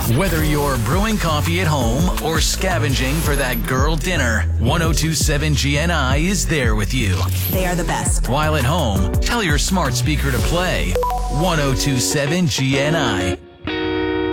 Whether you're brewing coffee at home or scavenging for that girl dinner, 1027 GNI is there with you. They are the best. While at home, tell your smart speaker to play 1027 GNI.